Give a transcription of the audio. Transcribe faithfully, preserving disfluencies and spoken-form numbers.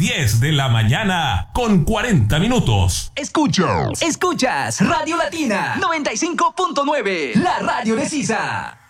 diez de la mañana con cuarenta minutos. Escuchas, escuchas Radio Latina noventa y cinco punto nueve, la radio de Sisa.